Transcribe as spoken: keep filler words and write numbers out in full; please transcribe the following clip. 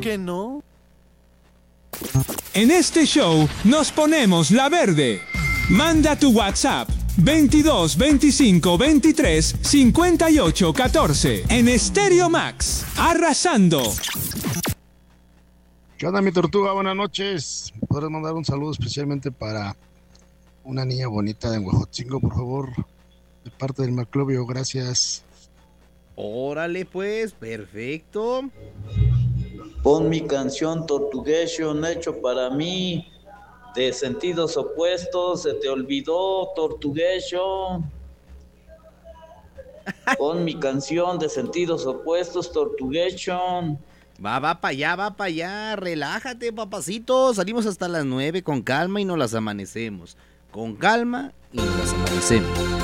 que no? En este show nos ponemos la verde. Manda tu WhatsApp veintidós veinticinco veintitrés cincuenta y ocho catorce en Stereo Max, arrasando. ¿Qué onda, mi tortuga? Buenas noches. ¿Podrías mandar un saludo especialmente para una niña bonita de Huejotzingo, por favor? De parte del Maclovio, gracias. Órale, pues, perfecto. Pon mi canción Tortugation hecho para mí, de sentidos opuestos. Se te olvidó, Tortugation. Pon mi canción de sentidos opuestos, Tortugation. Va, va para allá, va para allá. Relájate, papacito. Salimos hasta las nueve con calma y nos las amanecemos. Con calma y nos las amanecemos.